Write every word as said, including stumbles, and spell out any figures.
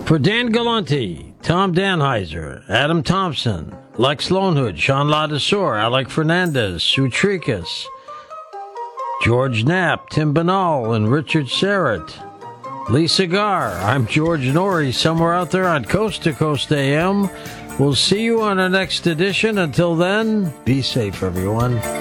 For Dan Galante, Tom Danheiser, Adam Thompson, Lex Lonehood, Sean Ladesseur, Alec Fernandez, Sue Trikas, George Knapp, Tim Banal, and Richard Serrett, Lisa Gar, I'm George Norrie, somewhere out there on Coast to Coast A M. We'll see you on our next edition. Until then, be safe, everyone.